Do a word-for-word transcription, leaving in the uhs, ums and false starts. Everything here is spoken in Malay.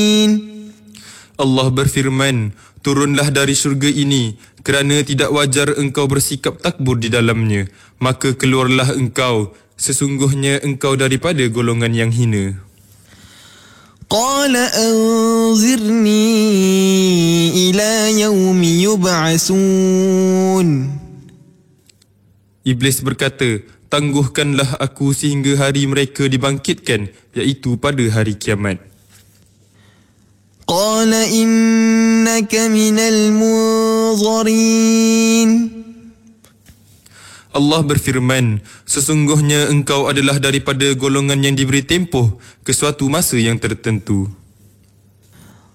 Allah berfirman, turunlah dari syurga ini, kerana tidak wajar engkau bersikap takbur di dalamnya, maka keluarlah engkau, sesungguhnya engkau daripada golongan yang hina. قال أنظرني إلى يوم يبعثون. Iblis berkata, tangguhkanlah aku sehingga hari mereka dibangkitkan, iaitu pada hari kiamat. قال إنك من المنظرين. Allah berfirman, sesungguhnya engkau adalah daripada golongan yang diberi tempoh ke suatu masa yang tertentu.